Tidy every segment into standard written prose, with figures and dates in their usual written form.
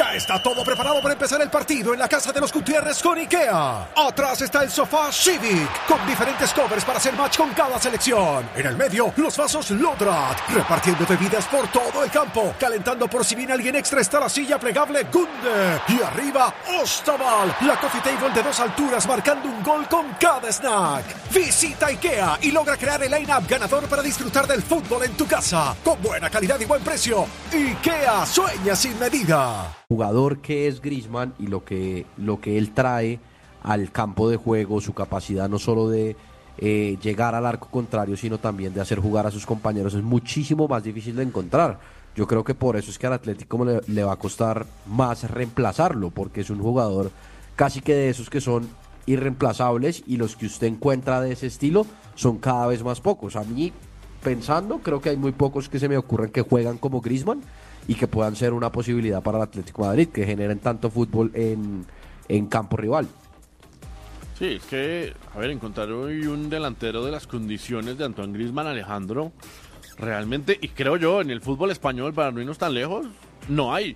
Ya está todo preparado para empezar el partido en la casa de los Gutiérrez con IKEA. Atrás está el sofá Civic, con diferentes covers para hacer match con cada selección. En el medio, los vasos Lodrat, repartiendo bebidas por todo el campo. Calentando por si viene alguien extra está la silla plegable Gunde. Y arriba, Ostaval, la coffee table de 2 alturas marcando un gol con cada snack. Visita IKEA y logra crear el line-up ganador para disfrutar del fútbol en tu casa. Con buena calidad y buen precio. IKEA, sueña sin medida. Jugador que es Griezmann y lo que él trae al campo de juego, su capacidad no solo de llegar al arco contrario, sino también de hacer jugar a sus compañeros, es muchísimo más difícil de encontrar. Yo creo que por eso es que al Atlético le va a costar más reemplazarlo, porque es un jugador casi que de esos que son irreemplazables, y los que usted encuentra de ese estilo son cada vez más pocos. A mí, pensando, creo que hay muy pocos que se me ocurren que juegan como Griezmann y que puedan ser una posibilidad para el Atlético de Madrid, que generen tanto fútbol en campo rival. Sí, es que, a ver, encontrar hoy un delantero de las condiciones de Antoine Griezmann, Alejandro, realmente, y creo yo, en el fútbol español, para no irnos tan lejos, no hay.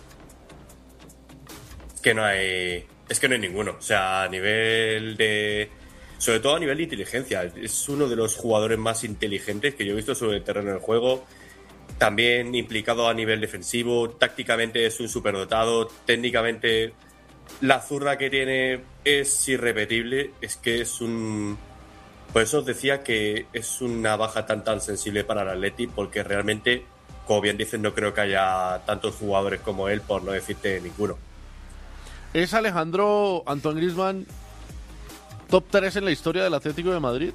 Es que no hay ninguno. O sea, a nivel de... Sobre todo a nivel de inteligencia. Es uno de los jugadores más inteligentes que yo he visto sobre el terreno del juego. También implicado a nivel defensivo. Tácticamente es un superdotado. Técnicamente la zurra que tiene es irrepetible. Es que es un... Por eso os decía que es una baja tan sensible para el Atleti, porque realmente, como bien dicen, no creo que haya tantos jugadores como él, por no decirte ninguno. ¿Es Alejandro Antoine Griezmann top 3 en la historia del Atlético de Madrid?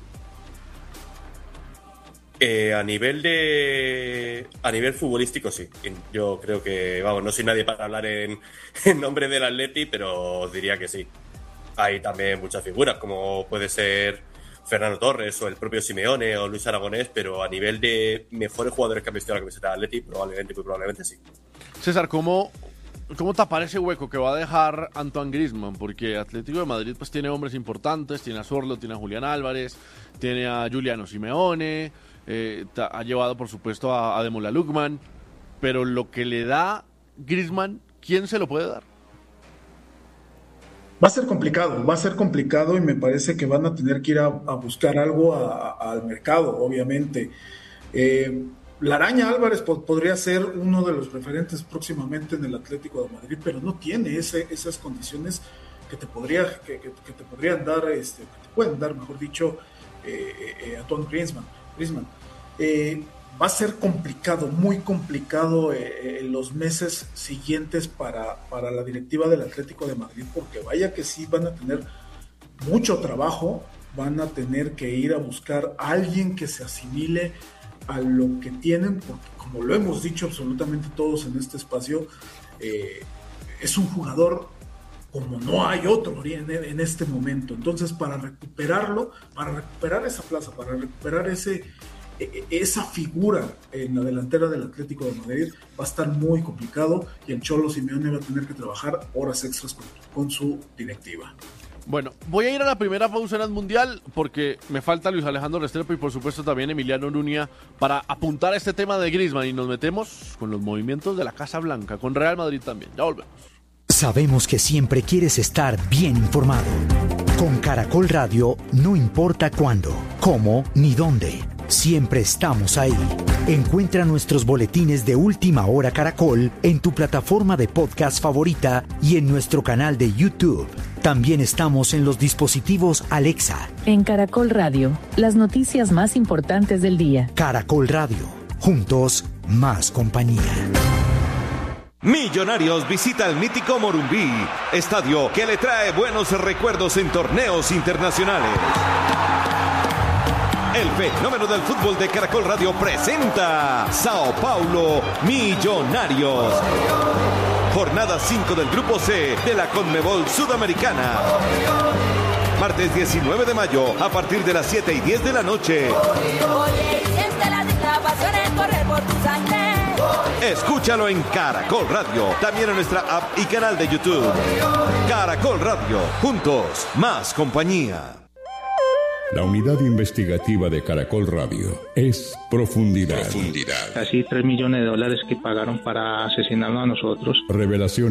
A nivel futbolístico, sí. Yo creo que, vamos, no soy nadie para hablar en nombre del Atleti, pero os diría que sí. Hay también muchas figuras, como puede ser Fernando Torres o el propio Simeone o Luis Aragonés, pero a nivel de mejores jugadores que han visto la camiseta del Atleti, probablemente sí. César, ¿cómo tapar ese hueco que va a dejar Antoine Griezmann? Porque Atlético de Madrid pues tiene hombres importantes, tiene a Sorlo, tiene a Julián Álvarez, tiene a Giuliano Simeone, ha llevado por supuesto a Ademola Lookman, pero lo que le da Griezmann, ¿quién se lo puede dar? Va a ser complicado y me parece que van a tener que ir a buscar algo al mercado, obviamente. Laraña Álvarez podría ser uno de los referentes próximamente en el Atlético de Madrid, pero no tiene esas condiciones que te podrían dar, que te pueden dar, mejor dicho, Antoine Griezmann. Va a ser complicado, muy complicado en los meses siguientes para la directiva del Atlético de Madrid, porque vaya que sí van a tener mucho trabajo, van a tener que ir a buscar a alguien que se asimile a lo que tienen, porque como lo hemos dicho absolutamente todos en este espacio, es un jugador como no hay otro en este momento. Entonces, para recuperar esa plaza, para recuperar esa figura en la delantera del Atlético de Madrid, va a estar muy complicado, y el Cholo Simeone va a tener que trabajar horas extras con su directiva. Bueno, voy a ir a la primera pausa en el Mundial porque me falta Luis Alejandro Restrepo y por supuesto también Emiliano Nuña para apuntar a este tema de Griezmann, y nos metemos con los movimientos de la Casa Blanca, con Real Madrid también. Ya volvemos. Sabemos que siempre quieres estar bien informado. Con Caracol Radio, no importa cuándo, cómo ni dónde, siempre estamos ahí. Encuentra nuestros boletines de Última Hora Caracol en tu plataforma de podcast favorita y en nuestro canal de YouTube. También estamos en los dispositivos Alexa. En Caracol Radio, las noticias más importantes del día. Caracol Radio, juntos, más compañía. Millonarios visita el mítico Morumbí, estadio que le trae buenos recuerdos en torneos internacionales. El fenómeno del fútbol de Caracol Radio presenta Sao Paulo Millonarios. Jornada 5 del Grupo C de la Conmebol Sudamericana. Martes 19 de mayo a partir de las 7:10 de la noche. Escúchalo en Caracol Radio, también en nuestra app y canal de YouTube. Caracol Radio, juntos, más compañía. La unidad investigativa de Caracol Radio es Profundidad. Casi $3 millones que pagaron para asesinarnos a nosotros. Revelaciones